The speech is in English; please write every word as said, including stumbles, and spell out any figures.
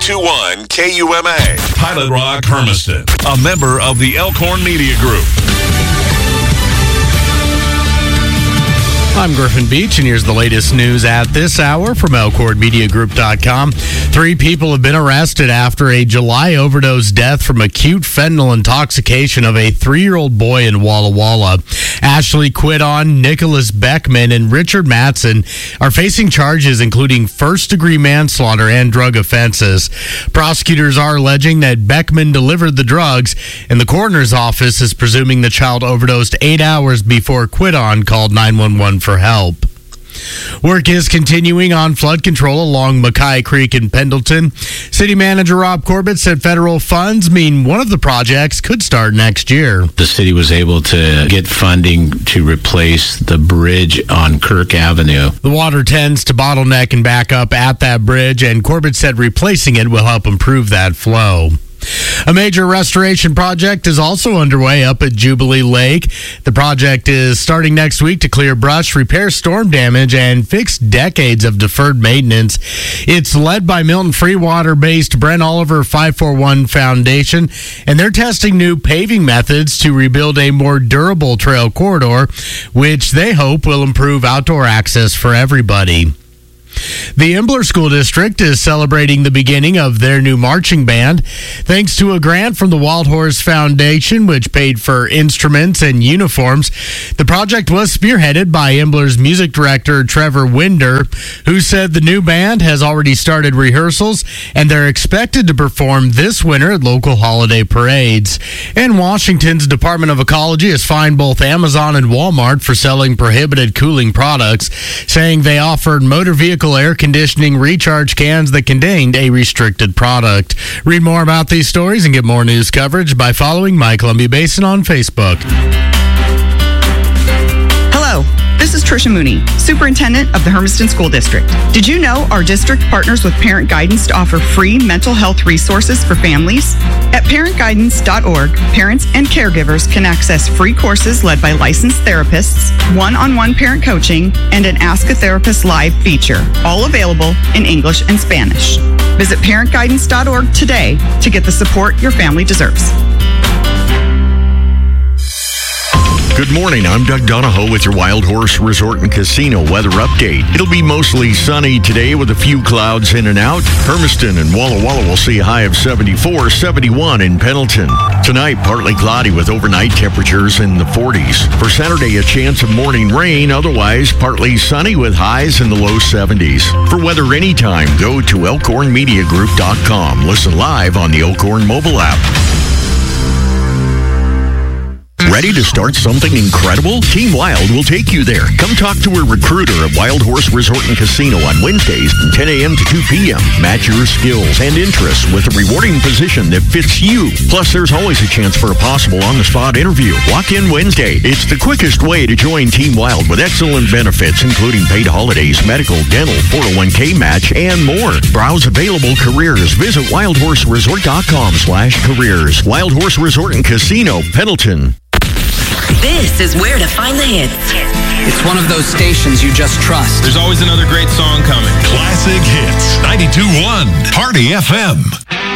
ninety-two point one K U M A. Pilot Rock Hermiston, a member of the Elkhorn Media Group. I'm Griffin Beach, and here's the latest news at this hour from Elkhorn Media Group dot com. Three people have been arrested after a July overdose death from acute fentanyl intoxication of a three-year-old boy in Walla Walla. Ashley Quidon, Nicholas Beckman, and Richard Matson are facing charges including first-degree manslaughter and drug offenses. Prosecutors are alleging that Beckman delivered the drugs, and the coroner's office is presuming the child overdosed eight hours before Quidon called nine one one for help. Work is continuing on flood control along Mackay Creek in Pendleton. City Manager Rob Corbett said federal funds mean one of the projects could start next year. The city was able to get funding to replace the bridge on Kirk Avenue. The water tends to bottleneck and back up at that bridge, and Corbett said replacing it will help improve that flow. A major restoration project is also underway up at Jubilee Lake. The project is starting next week to clear brush, repair storm damage, and fix decades of deferred maintenance. It's led by Milton Freewater-based Brent Oliver five forty-one Foundation, and they're testing new paving methods to rebuild a more durable trail corridor, which they hope will improve outdoor access for everybody. The Embler School District is celebrating the beginning of their new marching band. Thanks to a grant from the Wild Horse Foundation, which paid for instruments and uniforms, the project was spearheaded by Embler's music director, Trevor Winder, who said the new band has already started rehearsals, and they're expected to perform this winter at local holiday parades. And Washington's Department of Ecology has fined both Amazon and Walmart for selling prohibited cooling products, saying they offered motor vehicle air conditioning recharge cans that contained a restricted product. Read more about these stories and get more news coverage by following My Columbia Basin on Facebook. Hello, this is Tricia Mooney, Superintendent of the Hermiston School District. Did you know our district partners with Parent Guidance to offer free mental health resources for families? At parent guidance dot org, parents and caregivers can access free courses led by licensed therapists, one-on-one parent coaching, and an Ask a Therapist Live feature, all available in English and Spanish. Visit parent guidance dot org today to get the support your family deserves. Good morning, I'm Doug Donahoe with your Wild Horse Resort and Casino weather update. It'll be mostly sunny today with a few clouds in and out. Hermiston and Walla Walla will see a high of seventy-four, seventy-one in Pendleton. Tonight, partly cloudy with overnight temperatures in the forties. For Saturday, a chance of morning rain, otherwise partly sunny with highs in the low seventies. For weather anytime, go to Elkhorn Media Group dot com. Listen live on the Elkhorn mobile app. Ready to start something incredible? Team Wild will take you there. Come talk to a recruiter at Wild Horse Resort and Casino on Wednesdays from ten a.m. to two p.m. Match your skills and interests with a rewarding position that fits you. Plus, there's always a chance for a possible on-the-spot interview. Walk in Wednesday. It's the quickest way to join Team Wild with excellent benefits, including paid holidays, medical, dental, four oh one k match, and more. Browse available careers. Visit wild horse resort dot com slash careers. Wild Horse Resort and Casino, Pendleton. This is where to find the hits. It's one of those stations you just trust. There's always another great song coming. Classic Hits, ninety-two point one Party F M.